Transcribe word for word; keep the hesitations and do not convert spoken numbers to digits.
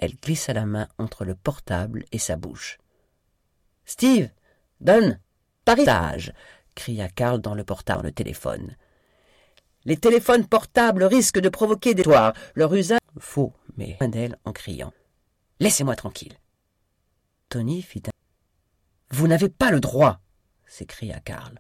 Elle glissa la main entre le portable et sa bouche. « Steve, donne, parisage !» cria Karl dans le portable, le téléphone. « Les téléphones portables risquent de provoquer des toires. Leur usage... » Faux, mais d'elle en criant. « Laissez-moi tranquille. » Tony fit un... « Vous n'avez pas le droit !» s'écria Karl.